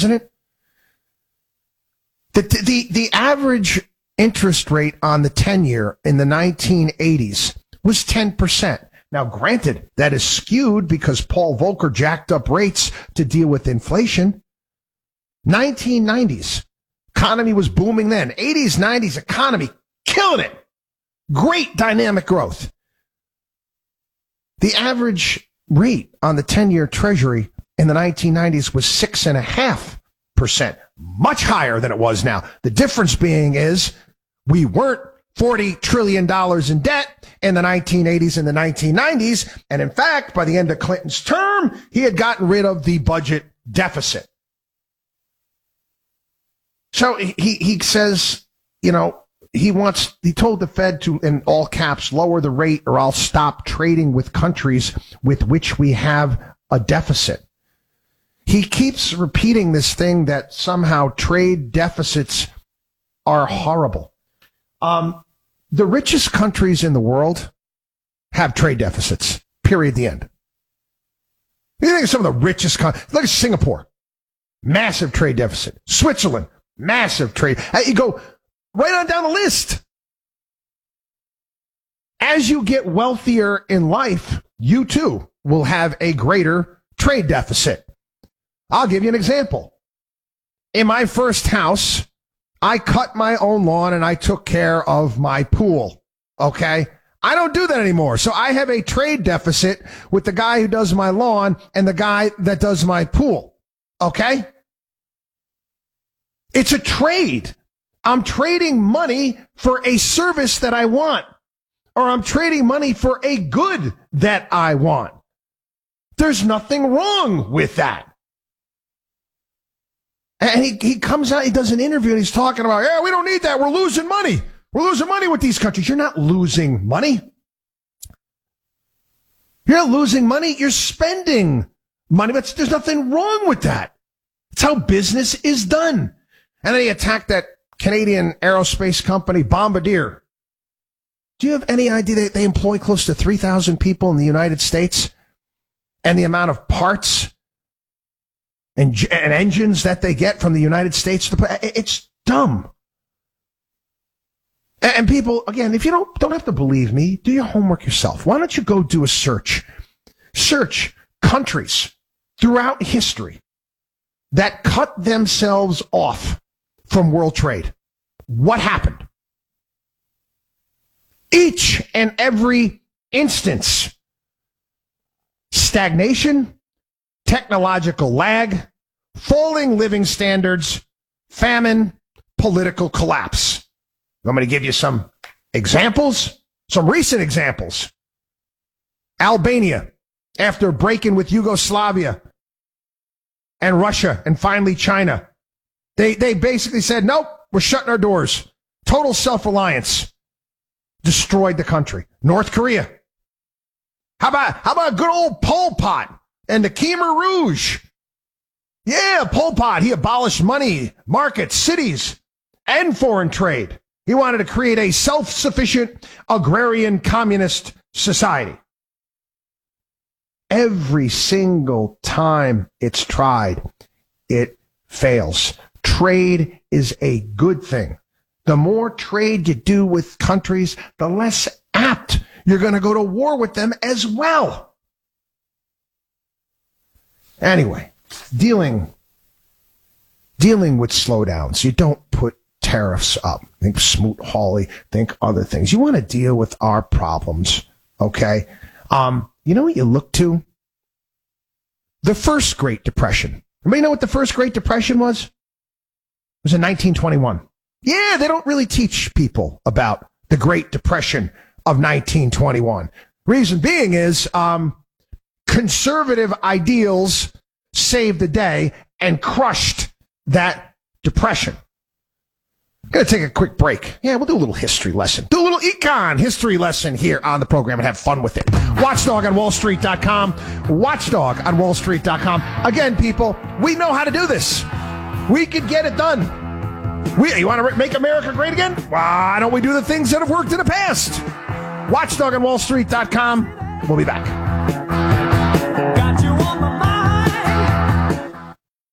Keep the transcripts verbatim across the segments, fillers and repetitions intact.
doesn't it? The, the, the average interest rate on the ten-year in the nineteen eighties was ten percent. Now, granted, that is skewed because Paul Volcker jacked up rates to deal with inflation. nineteen nineties, economy was booming then. eighties, nineties, economy, killing it. Great dynamic growth. The average rate on the ten-year Treasury in the nineteen nineties was six point five percent, much higher than it was now. The difference being is we weren't forty trillion dollars in debt in the nineteen eighties and the nineteen nineties. And in fact, by the end of Clinton's term, he had gotten rid of the budget deficit. So he, he says, you know, he wants, he told the Fed to, in all caps, lower the rate or I'll stop trading with countries with which we have a deficit. He keeps repeating this thing that somehow trade deficits are horrible. Um, the richest countries in the world have trade deficits, period, the end. You think of some of the richest countries, look at Singapore, massive trade deficit. Switzerland, massive trade. You go right on down the list. As you get wealthier in life, you too will have a greater trade deficit. I'll give you an example. In my first house, I cut my own lawn and I took care of my pool. Okay? I don't do that anymore. So I have a trade deficit with the guy who does my lawn and the guy that does my pool. Okay? It's a trade. I'm trading money for a service that I want, or I'm trading money for a good that I want. There's nothing wrong with that. And he, he comes out, he does an interview, and he's talking about, yeah, we don't need that. We're losing money. We're losing money with these countries. You're not losing money. You're not losing money. You're spending money. But there's nothing wrong with that. It's how business is done. And then he attacked that Canadian aerospace company, Bombardier. Do you have any idea that they employ close to three thousand people in the United States? And the amount of parts and, and engines that they get from the United States? It's dumb. And people, again, if you don't, don't have to believe me, do your homework yourself. Why don't you go do a search? Search countries throughout history that cut themselves off from world trade. What happened? Each and every instance. Stagnation, technological lag, falling living standards, famine, political collapse. I'm going to give you some examples, some recent examples. Albania, after breaking with Yugoslavia and Russia and finally China, they, they basically said, nope, we're shutting our doors. Total self-reliance. Destroyed the country. North Korea. How about, how about good old Pol Pot and the Khmer Rouge? Yeah, Pol Pot, he abolished money, markets, cities, and foreign trade. He wanted to create a self-sufficient agrarian communist society. Every single time it's tried, it fails. Trade is a good thing. The more trade you do with countries, the less apt you're going to go to war with them as well. Anyway, dealing, dealing with slowdowns, you don't put tariffs up. Think Smoot-Hawley, think other things. You want to deal with our problems, okay? Um, you know what you look to? The first Great Depression. Everybody know what the first Great Depression was? It was in nineteen twenty-one. Yeah, they don't really teach people about the Great Depression of nineteen twenty-one. Reason being is um, conservative ideals saved the day and crushed that depression. Going to take a quick break. Yeah, we'll do a little history lesson. Do a little econ history lesson here on the program and have fun with it. Watchdog on Wall Street dot com. Watchdog on Wall Street dot com. Again, people, we know how to do this. We could get it done. We, you want to make America great again? Why don't we do the things that have worked in the past? Watchdog on Wall Street dot com. We'll be back. Got you on my mind.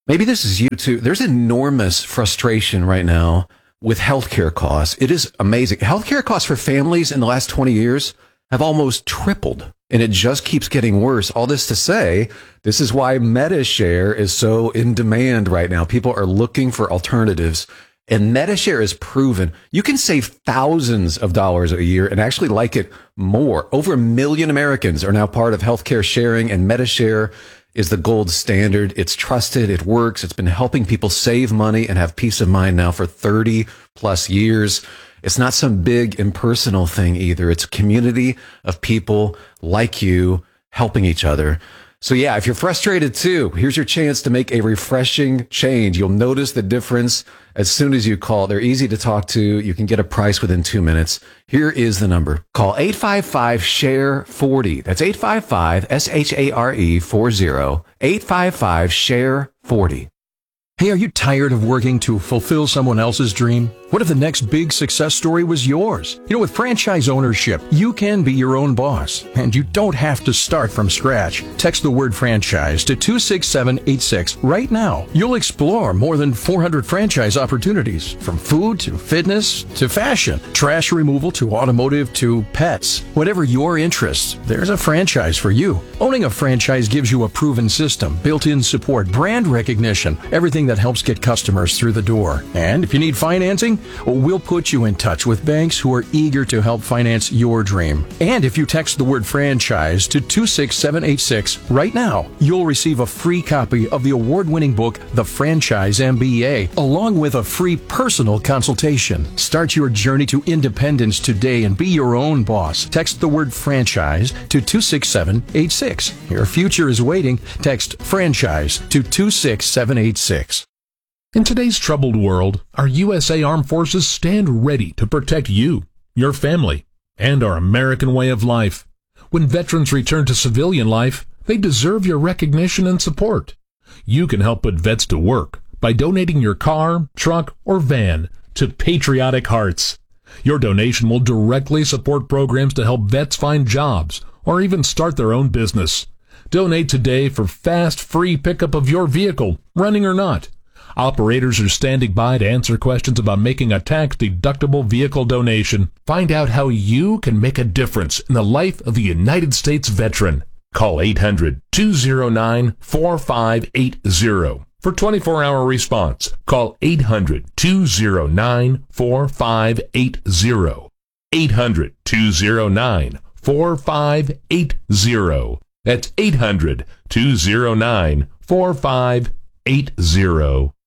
Maybe this is you too. There's enormous frustration right now with healthcare costs. It is amazing. Healthcare costs for families in the last twenty years have almost tripled, and it just keeps getting worse. All this to say, this is why MediShare is so in demand right now. People are looking for alternatives, and MediShare is proven you can save thousands of dollars a year and actually like it more. Over a million Americans are now part of healthcare sharing, and MediShare is the gold standard. It's trusted. It works. It's been helping people save money and have peace of mind now for thirty plus years. It's not some big impersonal thing either. It's a community of people like you helping each other. So yeah, if you're frustrated too, here's your chance to make a refreshing change. You'll notice the difference as soon as you call. They're easy to talk to. You can get a price within two minutes. Here is the number. Call eight five five, S H A R E, forty. That's eight five five, S H A R E, forty. eight five five, S H A R E, forty. Hey, are you tired of working to fulfill someone else's dream? What if the next big success story was yours? You know, with franchise ownership, you can be your own boss, and you don't have to start from scratch. Text the word franchise to two six seven eight six right now. You'll explore more than four hundred franchise opportunities, from food to fitness to fashion, trash removal to automotive to pets. Whatever your interests, there's a franchise for you. Owning a franchise gives you a proven system, built-in support, brand recognition, everything that helps get customers through the door. And if you need financing, we'll put you in touch with banks who are eager to help finance your dream. And if you text the word franchise to two six seven eight six right now, you'll receive a free copy of the award-winning book, The Franchise M B A, along with a free personal consultation. Start your journey to independence today and be your own boss. Text the word franchise to two six seven eight six. Your future is waiting. Text franchise to two six seven eight six. In today's troubled world, our U S A Armed Forces stand ready to protect you, your family, and our American way of life. When veterans return to civilian life, they deserve your recognition and support. You can help put vets to work by donating your car, truck, or van to Patriotic Hearts. Your donation will directly support programs to help vets find jobs or even start their own business. Donate today for fast, free pickup of your vehicle, running or not. Operators are standing by to answer questions about making a tax-deductible vehicle donation. Find out how you can make a difference in the life of a United States veteran. Call eight hundred, two oh nine, four five eight oh for twenty-four hour response. Call eight hundred, two oh nine, four five eight oh. eight hundred, two oh nine, four five eight oh. That's eight hundred, two oh nine, four five eight oh.